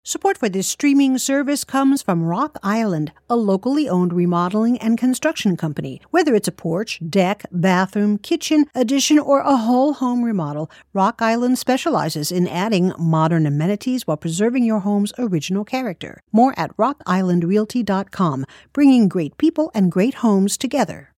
Support for this streaming service comes from Rock Island, a locally owned remodeling and construction company. Whether it's a porch, deck, bathroom, kitchen, addition, or a whole home remodel, Rock Island specializes in adding modern amenities while preserving your home's original character. More at rockislandrealty.com, bringing great people and great homes together.